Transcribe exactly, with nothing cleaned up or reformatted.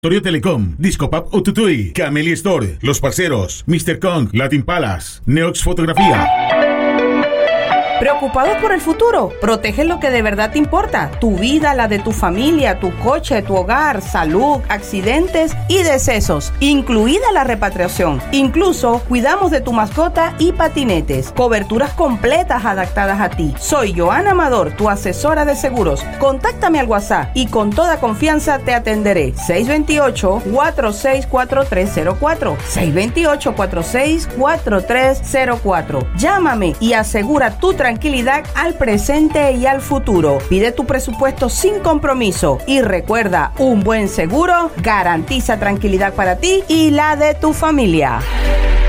Torio Telecom, Discopap Ututui, Camellia Store, Los Parceros, mister Kong, Latin Palace, Neox Fotografía. ¿Preocupados por el futuro? Protege lo que de verdad te importa. Tu vida, la de tu familia, tu coche, tu hogar, salud, accidentes y decesos, incluida la repatriación. Incluso cuidamos de tu mascota y patinetes. Coberturas completas adaptadas a ti. Soy Joana Amador, tu asesora de seguros. Contáctame al WhatsApp y con toda confianza te atenderé. seis dos ocho, cuatro seis cuatro tres cero cuatro. seis dos ocho, cuatro seis cuatro tres cero cuatro. Llámame y asegura tu tranquilidad tranquilidad al presente y al futuro. Pide tu presupuesto sin compromiso y recuerda, un buen seguro garantiza tranquilidad para ti y la de tu familia.